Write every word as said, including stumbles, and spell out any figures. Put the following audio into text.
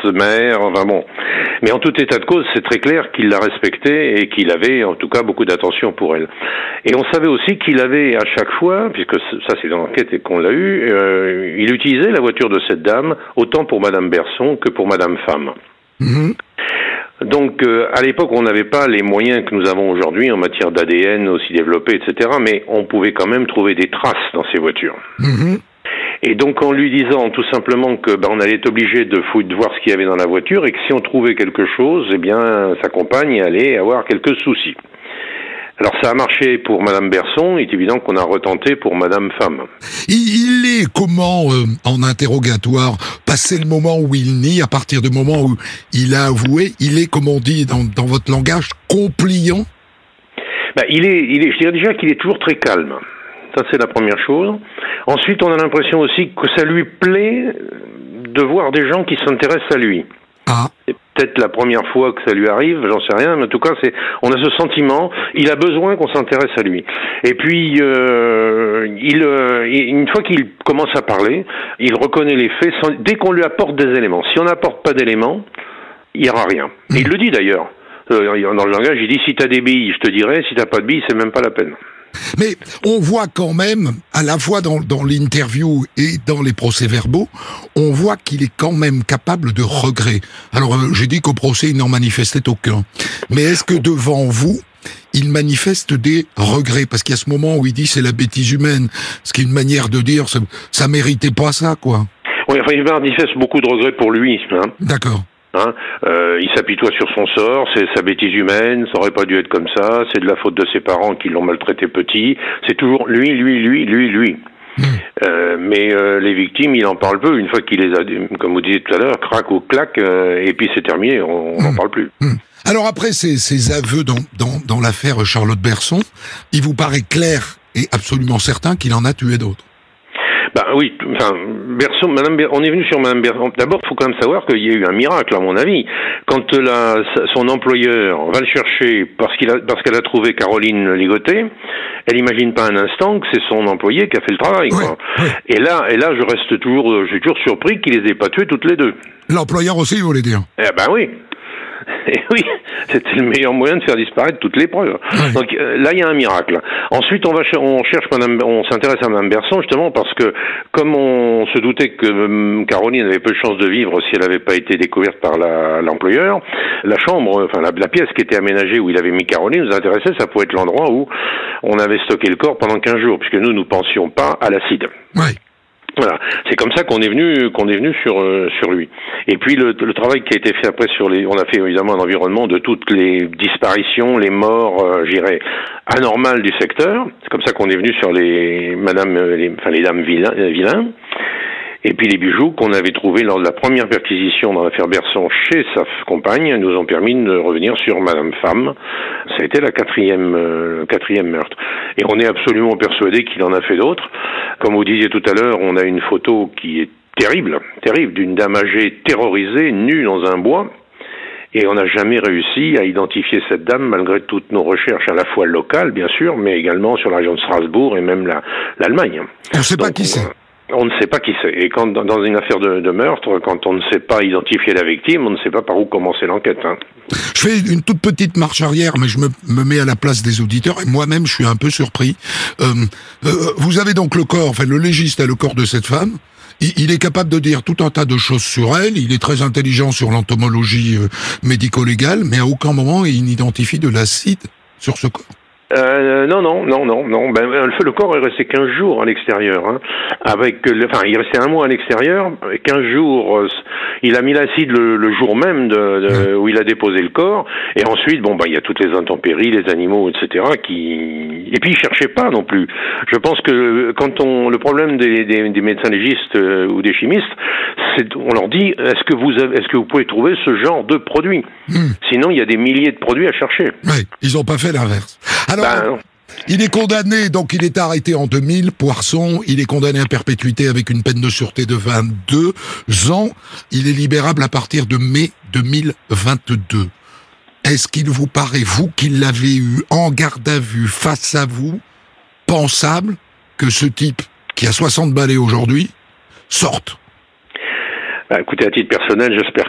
mère, enfin bon. Mais en tout état de cause, c'est très clair qu'il la respectait et qu'il avait en tout cas beaucoup d'attention pour elle. Et on savait aussi qu'il avait à chaque fois, puisque ça c'est dans l'enquête et qu'on l'a eu, euh, il utilisait la voiture de cette dame autant pour Madame Berson que pour Madame Femme. Mmh. Donc, euh, à l'époque, on n'avait pas les moyens que nous avons aujourd'hui en matière d'A D N aussi développés, et cetera, mais on pouvait quand même trouver des traces dans ces voitures. Mmh. Et donc, en lui disant tout simplement que ben, on allait être obligé de, fouiller, de voir ce qu'il y avait dans la voiture et que si on trouvait quelque chose, eh bien, sa compagne allait avoir quelques soucis. Alors, ça a marché pour Madame Berson, il est évident qu'on a retenté pour Madame Femme. Il, il est comment, euh, en interrogatoire, passé le moment où il nie, à partir du moment où il a avoué, il est, comme on dit dans, dans votre langage, compliant? Ben, il est, il est, je dirais déjà qu'il est toujours très calme. Ça, c'est la première chose. Ensuite, on a l'impression aussi que ça lui plaît de voir des gens qui s'intéressent à lui. Ah. C'est peut-être la première fois que ça lui arrive, j'en sais rien, mais en tout cas, c'est, on a ce sentiment, il a besoin qu'on s'intéresse à lui. Et puis, euh, il, euh, une fois qu'il commence à parler, il reconnaît les faits, sans, dès qu'on lui apporte des éléments. Si on n'apporte pas d'éléments, il n'y aura rien. Et il le dit d'ailleurs. Euh, dans le langage, il dit, si t'as des billes, je te dirai, si t'as pas de billes, c'est même pas la peine. Mais on voit quand même, à la fois dans, dans l'interview et dans les procès-verbaux, on voit qu'il est quand même capable de regret. Alors, euh, j'ai dit qu'au procès, il n'en manifestait aucun. Mais est-ce que devant vous, il manifeste des regrets? Parce qu'il y a ce moment où il dit c'est la bêtise humaine, ce qui est une manière de dire ça, ça méritait pas ça, quoi. Oui, enfin, il manifeste beaucoup de regrets pour lui. Hein. D'accord. Hein, euh, il s'apitoie sur son sort, c'est sa bêtise humaine, ça aurait pas dû être comme ça, c'est de la faute de ses parents qui l'ont maltraité petit, c'est toujours lui, lui, lui, lui, lui. Mmh. Euh, mais euh, les victimes, il en parle peu, une fois qu'il les a, comme vous disiez tout à l'heure, crac ou clac, euh, et puis c'est terminé, on n'en mmh. parle plus. Mmh. Alors après ces, ces aveux dans, dans, dans l'affaire Charlotte Berson, il vous paraît clair et absolument certain qu'il en a tué d'autres? Ben oui, enfin, Berson, Madame Ber- on est venu sur Madame Berson. D'abord, il faut quand même savoir qu'il y a eu un miracle, à mon avis. Quand la, son employeur va le chercher parce qu'il a, parce qu'elle a trouvé Caroline ligotée, elle imagine pas un instant que c'est son employé qui a fait le travail, quoi. Oui, oui. Et là, et là, je reste toujours, je suis toujours surpris qu'il les ait pas tuées toutes les deux. L'employeur aussi, vous voulez dire? Eh ben oui. Et oui, c'était le meilleur moyen de faire disparaître toutes les preuves. Oui. Donc euh, là, il y a un miracle. Ensuite, on va ch- on cherche Madame, on s'intéresse à Madame Berson justement parce que comme on se doutait que euh, Caroline avait peu de chances de vivre si elle n'avait pas été découverte par la, l'employeur, la chambre, enfin la, la pièce qui était aménagée où il avait mis Caroline nous intéressait. Ça pouvait être l'endroit où on avait stocké le corps pendant quinze jours, puisque nous, nous pensions pas à l'acide. Oui. Voilà, c'est comme ça qu'on est venu qu'on est venu sur euh, sur lui. Et puis le, le travail qui a été fait après sur les, on a fait évidemment un environnement de toutes les disparitions, les morts, euh, j'irais anormales du secteur. C'est comme ça qu'on est venu sur les Madame, les, enfin les dames vilains, vilains. Et puis les bijoux qu'on avait trouvés lors de la première perquisition dans l'affaire Berson chez sa compagne nous ont permis de revenir sur Madame Femme. Ça a été la quatrième, euh, le quatrième meurtre. Et on est absolument persuadé qu'il en a fait d'autres. Comme vous disiez tout à l'heure, on a une photo qui est terrible, terrible, d'une dame âgée terrorisée, nue dans un bois. Et on n'a jamais réussi à identifier cette dame malgré toutes nos recherches à la fois locales, bien sûr, mais également sur la région de Strasbourg et même la, l'Allemagne. On ne sait pas qui c'est. On ne sait pas qui c'est. Et quand dans une affaire de, de meurtre, quand on ne sait pas identifier la victime, on ne sait pas par où commencer l'enquête. Hein. Je fais une toute petite marche arrière, mais je me, me mets à la place des auditeurs, et moi-même, je suis un peu surpris. Euh, euh, vous avez donc le corps, enfin le légiste a le corps de cette femme. Il, il est capable de dire tout un tas de choses sur elle. Il est très intelligent sur l'entomologie euh, médico-légale, mais à aucun moment il n'identifie de l'acide sur ce corps. Euh, non, non, non, non, non. Ben, le, le corps est resté quinze jours à l'extérieur. Hein, avec, le, enfin, il restait un mois à l'extérieur. quinze jours, euh, il a mis l'acide le, le jour même de, de, où il a déposé le corps. Et ensuite, bon, bah, il y a toutes les intempéries, les animaux, et cetera. Qui et puis il cherchait pas non plus. Je pense que quand on, le problème des, des, des médecins légistes euh, ou des chimistes, c'est, on leur dit, est-ce que vous avez, est-ce que vous pouvez trouver ce genre de produit? mmh. Sinon, il y a des milliers de produits à chercher. Oui, ils n'ont pas fait l'inverse. Alors, ben, il est condamné, donc il est arrêté en deux mille, Poisson, il est condamné à perpétuité avec une peine de sûreté de vingt-deux ans, il est libérable à partir de mai deux mille vingt-deux. Est-ce qu'il vous paraît, vous qui l'avez eu en garde à vue face à vous, pensable que ce type, qui a soixante balais aujourd'hui, sorte? Bah, écoutez, à titre personnel, j'espère